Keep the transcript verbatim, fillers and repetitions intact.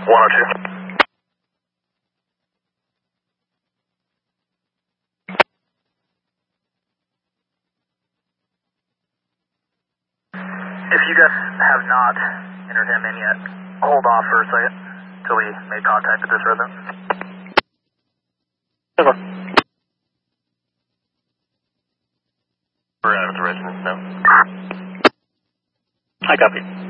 one oh two. If you guys have not entered him in yet, hold off for a second until we make contact with this resident. Over. We're out of the residence now. I copy.